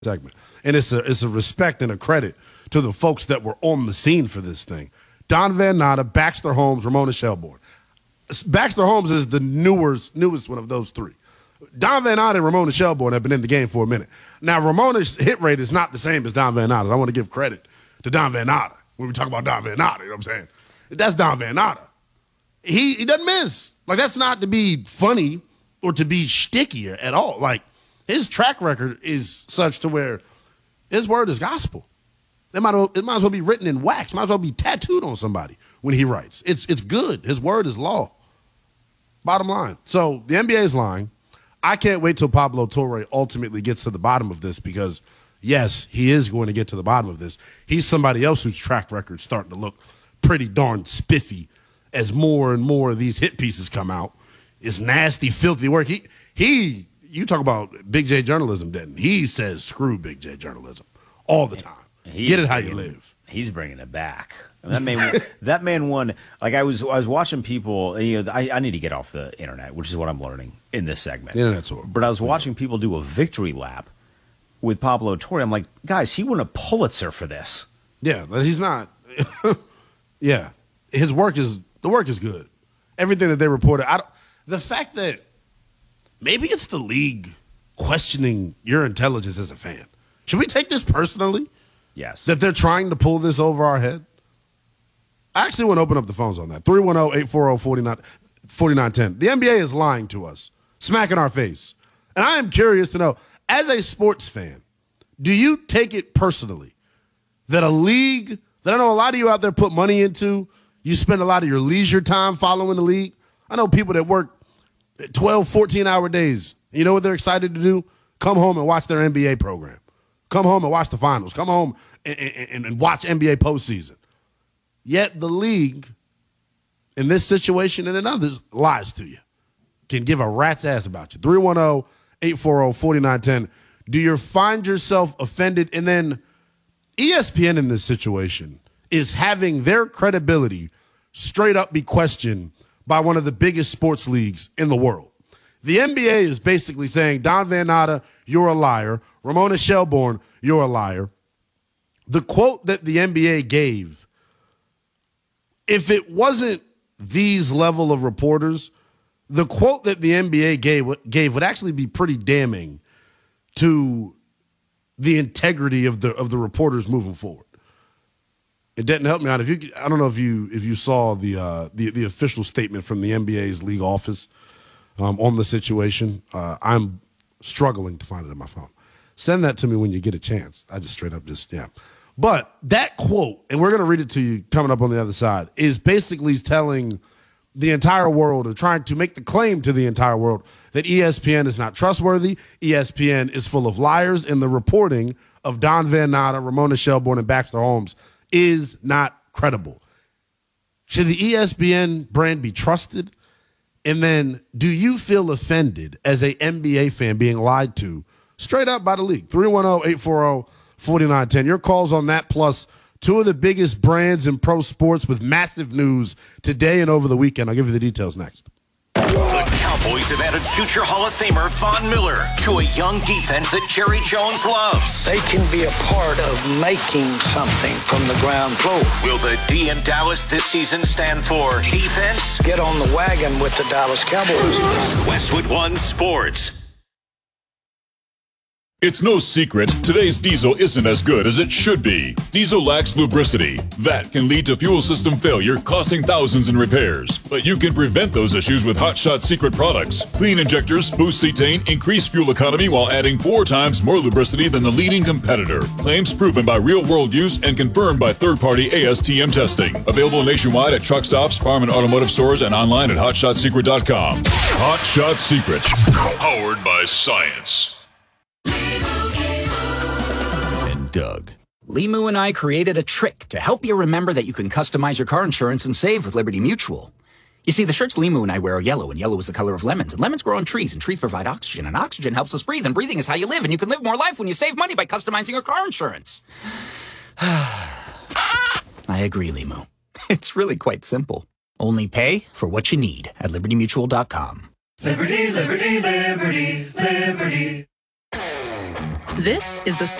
segment. And it's a respect and a credit to the folks that were on the scene for this thing. Don Van Natta, Baxter Holmes, Ramona Shelburne. Baxter Holmes is the newest one of those three. Don Van Natta and Ramona Shelburne have been in the game for a minute. Now, Ramona's hit rate is not the same as Don Van Natta's. I want to give credit to Don Van Natta when we talk about Don Van Natta, you know what I'm saying? That's Don Van Natta. He doesn't miss. Like, that's not to be funny or to be shticky at all. Like, his track record is such to where his word is gospel. It might as well be written in wax. It might as well be tattooed on somebody when he writes. It's good. His word is law. Bottom line. So the NBA is lying. I can't wait till Pablo Torre ultimately gets to the bottom of this because, yes, he is going to get to the bottom of this. He's somebody else whose track record's starting to look pretty darn spiffy as more and more of these hit pieces come out. It's nasty, filthy work. You talk about Big J journalism, Denton. He says screw Big J journalism all the time. Get it how you live. He's bringing it back. That man won. Like I was watching people. You know, I need to get off the internet, which is what I'm learning in this segment. The internet's horrible. But I was watching people do a victory lap with Pablo Torre. I'm like, guys, he won a Pulitzer for this. Yeah, but he's not. Yeah, the work is good. Everything that they reported. The fact that maybe it's the league questioning your intelligence as a fan. Should we take this personally? Yes. That they're trying to pull this over our head? I actually want to open up the phones on that. 310-840-4910. The NBA is lying to us, smacking our face. And I am curious to know, as a sports fan, do you take it personally that a league that I know a lot of you out there put money into, you spend a lot of your leisure time following the league? I know people that work 12, 14-hour days. You know what they're excited to do? Come home and watch their NBA program. Come home and watch the finals. Come home and watch NBA postseason. Yet the league, in this situation and in others, lies to you. Can give a rat's ass about you. 310-840-4910. Do you find yourself offended? And then ESPN in this situation is having their credibility straight up be questioned by one of the biggest sports leagues in the world. The NBA is basically saying, Don Van Natta, you're a liar. Ramona Shelburne, you're a liar. The quote that the NBA gave, if it wasn't these level of reporters, the quote that the NBA gave would actually be pretty damning to the integrity of the reporters moving forward. It didn't help me out. I don't know if you saw the official statement from the NBA's league office on the situation. I'm struggling to find it on my phone. Send that to me when you get a chance. I just straight up yeah. But that quote, and we're going to read it to you coming up on the other side, is basically telling the entire world or trying to make the claim to the entire world that ESPN is not trustworthy. ESPN is full of liars, and the reporting of Don Van Natta, Ramona Shelburne, and Baxter Holmes is not credible. Should the ESPN brand be trusted? And then do you feel offended as a NBA fan being lied to straight up by the league? 310-840-4910. Your calls on that, plus two of the biggest brands in pro sports with massive news today and over the weekend. I'll give you the details next. The Cowboys have added future Hall of Famer Von Miller to a young defense that Jerry Jones loves. They can be a part of making something from the ground floor. Will the D in Dallas this season stand for defense? Get on the wagon with the Dallas Cowboys. Westwood One Sports. It's no secret, today's diesel isn't as good as it should be. Diesel lacks lubricity. That can lead to fuel system failure, costing thousands in repairs. But you can prevent those issues with Hot Shot Secret products. Clean injectors, boost cetane, increase fuel economy while adding 4 times more lubricity than the leading competitor. Claims proven by real-world use and confirmed by third-party ASTM testing. Available nationwide at truck stops, farm and automotive stores, and online at hotshotsecret.com. Hot Shot Secret. Powered by science. Doug. Limu and I created a trick to help you remember that you can customize your car insurance and save with Liberty Mutual. You see, the shirts Limu and I wear are yellow, and yellow is the color of lemons. And lemons grow on trees, and trees provide oxygen, and oxygen helps us breathe, and breathing is how you live, and you can live more life when you save money by customizing your car insurance. I agree, Limu. It's really quite simple. Only pay for what you need at LibertyMutual.com. Liberty, liberty, liberty, liberty. This is the